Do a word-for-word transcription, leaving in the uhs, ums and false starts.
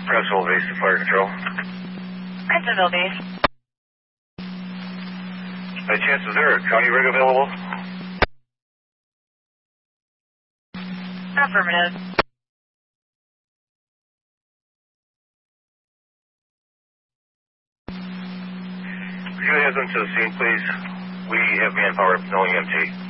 Presville Base to Fire Control. Presville Base. By chance, is there a county rig available? Affirmative. Could you head them to the scene, please? We have manpower, no E M T.